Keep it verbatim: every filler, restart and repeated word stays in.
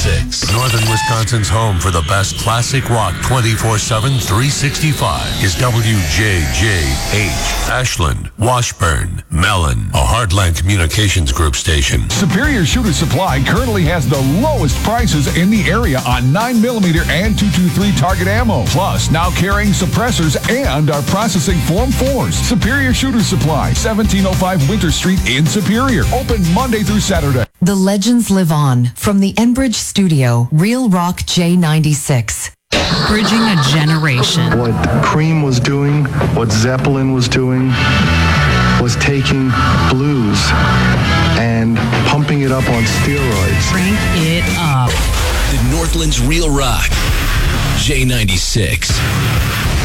ninety-six. Northern Wisconsin's home for the best classic rock twenty-four seven, three sixty-five is W J J H. Ashland, Washburn, Mellon, a Heartland Communications Group station. Superior Shooter Supply currently has the lowest prices in the area on nine millimeter and two twenty-three target ammo. Plus, now carrying suppressors and are processing Form fours. Superior Shooter Supply, seventeen oh five Winter Street in Superior. Open Monday through Saturday. The legends live on from the Enbridge studio, Real Rock J ninety-six. Bridging a generation. What Cream was doing, what Zeppelin was doing, was taking blues and pumping it up on steroids. Crank it up. The Northland's Real Rock, J ninety-six.